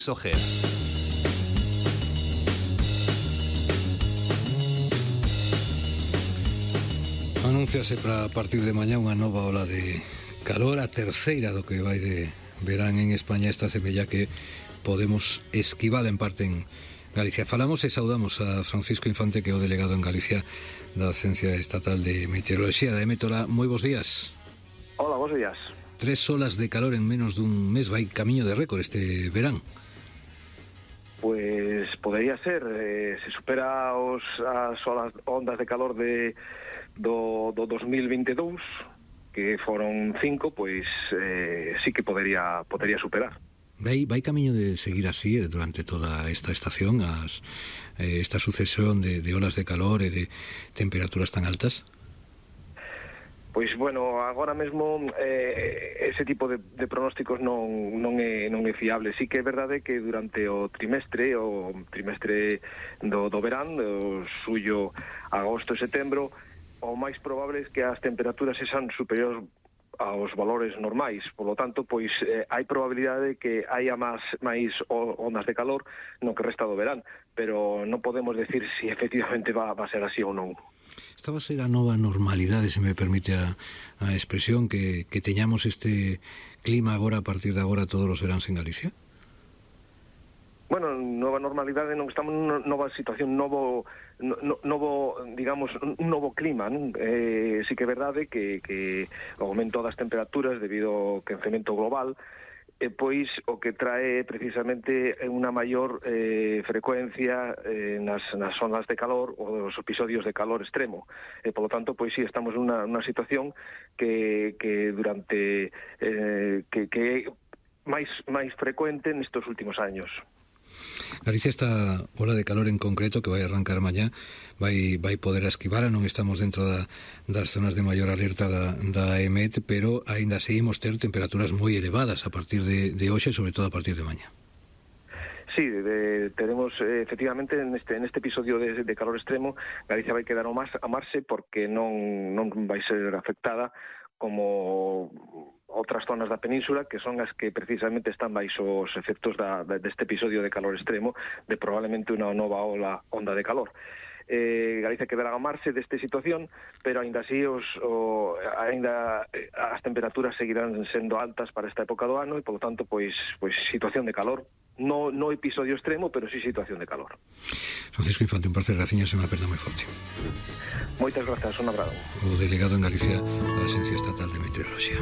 Ojeda. Anúnciase para a partir de mañá unha nova ola de calor, a terceira do que vai de verán en España. Esta semella que podemos esquivar en parte en Galicia. Falamos e saudamos a Francisco Infante, que é o delegado en Galicia da Agencia Estatal de Meteoroloxía, da Emétola. Moi bons días. Hola, bons días. 3 olas de calor en menos dun mes, vai camiño de récord este verán. Pois podería ser, se supera as ondas de calor do 2022, que foron 5, pois sí que podería superar. Vai camiño de seguir así durante toda esta estación, esta sucesión de olas de calor e de temperaturas tan altas? Pois, bueno, agora mesmo ese tipo de pronósticos non é fiable. Sí que é verdade que durante o trimestre do verán, do xullo, agosto e setembro, o máis probable é que as temperaturas sexan superiores aos valores normais. Por lo tanto, pois hai probabilidade de que haya máis ondas de calor no que resta do verán, pero non podemos decir si efectivamente va a ser así ou non. Esta va a ser a nova normalidade, se me permite a expresión, que teñamos este clima agora, a partir de agora, todos os veráns en Galicia? Bueno, nova normalidade, non estamos nunha nova situación, novo digamos, un novo clima, non? Sí que é verdade que o aumento das temperaturas debido ao quencemento global, pois o que trae precisamente unha maior frecuencia nas zonas de calor ou os episodios de calor extremo. Por lo tanto, pois sí, estamos nunha situación que durante que é máis frecuente nestes últimos años. Galicia, esta ola de calor en concreto que vai arrancar mañá, vai poder esquivala. Non estamos dentro das zonas de maior alerta da EMET, pero aínda seguimos ter temperaturas moi elevadas a partir de hoxe, sobre todo a partir de mañá. Sí, tenemos efectivamente neste episodio de calor extremo, Galicia vai quedar a marxe porque non vai ser afectada como outras zonas da península, que son as que precisamente están baixo os efectos deste episodio de calor extremo, de probablemente unha nova onda de calor. Galicia quedará a marxe desta situación, pero aínda así as temperaturas seguirán sendo altas para esta época do ano e, polo tanto, pois situación de calor. No episodio extremo, pero sí situación de calor. Francisco Infante, un placer, graciñas, unha aperta moi forte. Moitas grazas, un abrazo. O delegado en Galicia da Agencia Estatal de Meteoroloxía.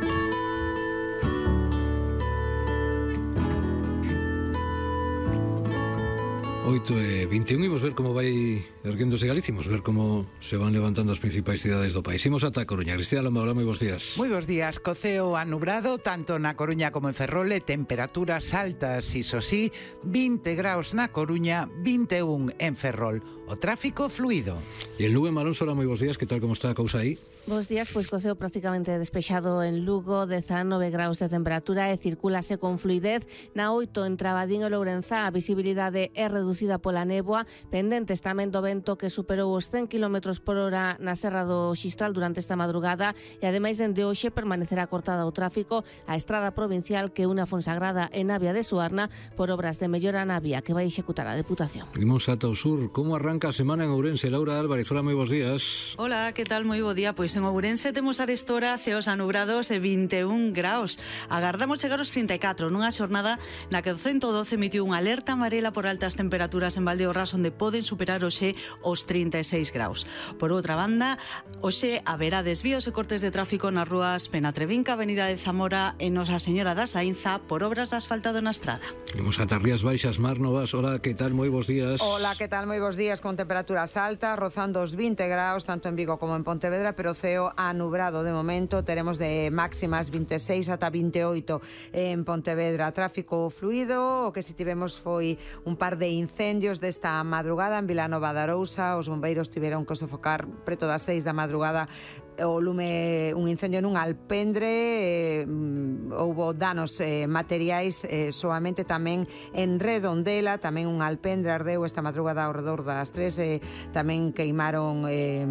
8:21, imos ver como vai erguéndose Galicia, imos ver como se van levantando as principais cidades do país. Imos ata a Coruña. Cristina Lomba, moi bons días. Moi bons días. Co ceo anubrado, tanto na Coruña como en Ferrol, temperaturas altas, iso sí, 20 graus na Coruña, 21 en Ferrol. O tráfico fluido. E en Lugo, en Malón, hola, moi bons días, que tal como está a cousa aí? Bos días, pois co ceo prácticamente despexado en Lugo, 19 graus de temperatura e circulase con fluidez. Na 8 en Trabadín e Lourenzá, a visibilidade é reducida pola néboa, pendentes tamén do vento que superou os 100 km por hora na Serra do Xistral durante esta madrugada e ademais dende hoxe permanecerá cortada o tráfico a estrada provincial que une a Fonsagrada e Navia de Suarna por obras de mellora na vía que vai executar a Deputación. Imos ata o sur. Como arranca a semana en Ourense? Laura Álvarez, hola, moi bons días. Hola, que tal? Moi bo día. Pois en Ourense temos arestora ceos anubrados e 21 graus. Agardamos chegar aos 34 nunha xornada na que o 112 emitiu unha alerta amarela por altas temperaturas en Valdeorras, onde poden superar hoxe os 36 graus. Por outra banda, hoxe haberá desvíos e cortes de tráfico nas rúas Penatrevinca, Avenida de Zamora e Nosa Señora da Saínza por obras de asfaltado na estrada. Imos ata Rías Baixas, Mar Novas, hola, que tal? Moi bons días. Hola, que tal? Moi bons días, con temperaturas altas, rozando os 20 graus, tanto en Vigo como en Pontevedra, pero ceo anubrado de momento. Teremos de máximas 26 ata 28 en Pontevedra. Tráfico fluido, o que si tivemos foi un par de incendios desta madrugada en Vilanova de Arousa. Os bombeiros tiveron que sofocar preto das 6 da madrugada o lume, un incendio nun alpendre. Houbo danos materiais soamente tamén en Redondela, tamén un alpendre ardeu esta madrugada ao redor das 3, tamén queimaron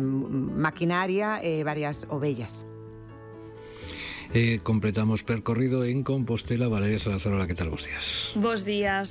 maquinaria e varias ovellas. Completamos percorrido en Compostela. Valeria Salazar, hola, que tal? Bos días. Bos días.